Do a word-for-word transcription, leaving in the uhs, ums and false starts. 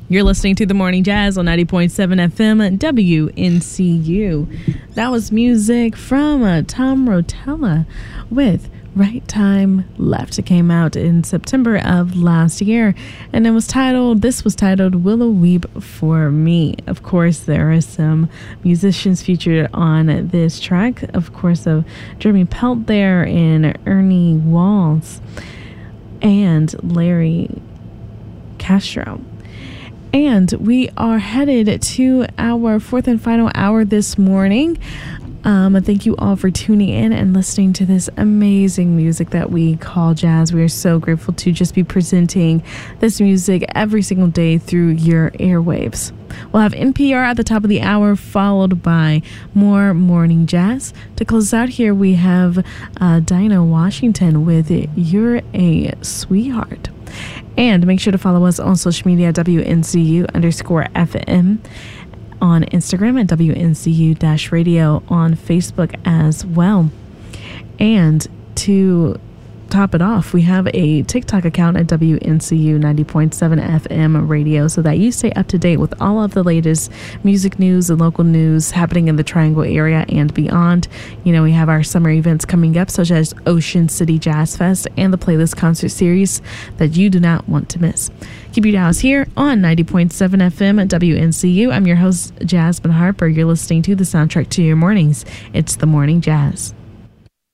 You're listening to The Morning Jazz on ninety point seven F M W N C U. That was music from uh, Tom Rotella with Right Time Left. It came out in September of last year, and it was titled, this was titled Willow Weep for Me. Of course, there are some musicians featured on this track. Of course, of Jeremy Pelt there and Ernie Walls and Larry Castro. And we are headed to our fourth and final hour this morning. Um, thank you all for tuning in and listening to this amazing music that we call jazz. We are so grateful to just be presenting this music every single day through your airwaves. We'll have N P R at the top of the hour, followed by more morning jazz. To close out here, we have uh, Dinah Washington with You're a Sweetheart. And make sure to follow us on social media, W N C U underscore F M on Instagram and W N C U dash radio on Facebook as well. And to top it off, we have a TikTok account at W N C U ninety point seven F M radio so that you stay up to date with all of the latest music news and local news happening in the Triangle area and beyond. You know, we have our summer events coming up, such as Ocean City Jazz Fest and the Playlist Concert Series that you do not want to miss. Keep your dials here on ninety point seven F M at W N C U. I'm your host, Jasmine Harper. You're listening to the soundtrack to your mornings. It's The Morning Jazz.